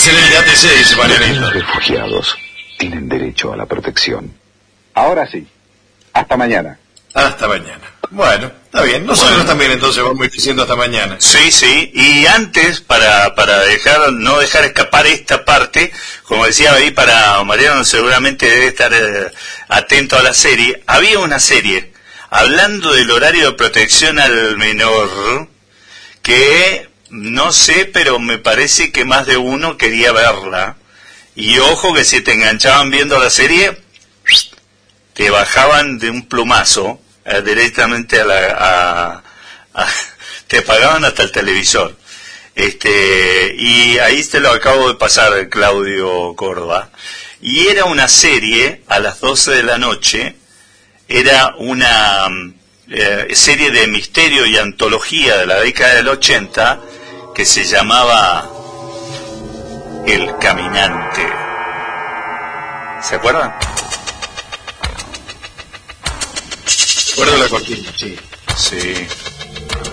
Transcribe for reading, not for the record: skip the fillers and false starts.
excelente, ATC, dice Marianito. Los refugiados tienen derecho a la protección. Ahora sí. Hasta mañana. Hasta mañana. Bueno, está bien. Nosotros también entonces vamos diciendo hasta mañana. Sí, sí. Y antes, para no dejar escapar esta parte, como decía ahí, para Mariano seguramente debe estar atento a la serie. Había una serie, hablando del horario de protección al menor, que no sé, pero me parece que más de uno quería verla. Y ojo que si te enganchaban viendo la serie, te bajaban de un plumazo directamente te pagaban hasta el televisor. Y ahí te lo acabo de pasar, Claudio Córdoba. Y era una serie a las 12 de la noche, era una serie de misterio y antología de la década del 80 que se llamaba El Caminante. ¿Se acuerdan? Recuerdo la cortina, sí. Sí.